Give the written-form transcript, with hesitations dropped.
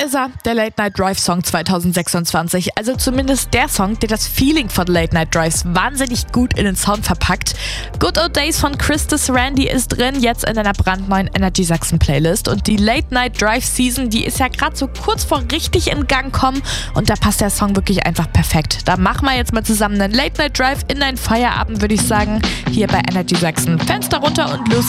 ist er, der Late Night Drive Song 2026. Also zumindest der Song, der das Feeling von Late Night Drives wahnsinnig gut in den Sound verpackt. Good Old Days von Christus Randy ist drin, jetzt in einer brandneuen Energy Sachsen Playlist. Und die Late Night Drive Season, die ist ja gerade so kurz vor richtig in Gang kommen. Und da passt der Song wirklich einfach perfekt. Da machen wir jetzt mal zusammen einen Late Night Drive in deinen Feierabend, würde ich sagen. Hier bei Energy Sachsen. Fenster runter und los